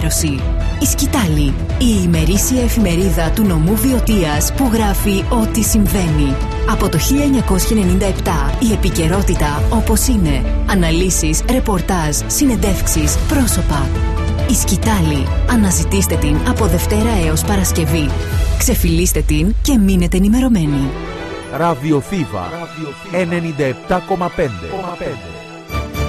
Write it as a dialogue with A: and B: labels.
A: ενημέρωση. Η Σκητάλη, η ημερήσια εφημερίδα του νομού Βιωτίας που γράφει ό,τι συμβαίνει. Από το 1997 η επικαιρότητα όπως είναι. Αναλύσεις, ρεπορτάζ, συνεντεύξεις, πρόσωπα. Η Σκητάλη. Αναζητήστε την από Δευτέρα έως Παρασκευή. Ξεφυλίστε την και μείνετε ενημερωμένοι.
B: Ραδιοθήβα 97,5.